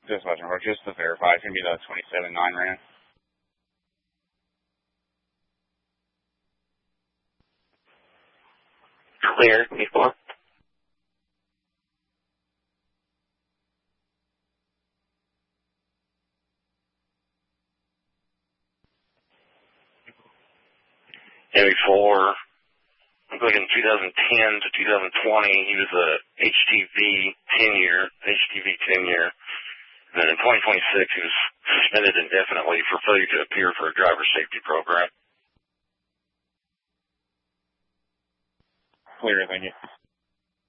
Just watching for just to verify. It's going to be the 27-9 ran. Clear, before. And before, I'm looking 2010 to 2020, he was a HTV 10-year. And then in 2026, he was suspended indefinitely for failure to appear for a driver safety program. Clear, thank you.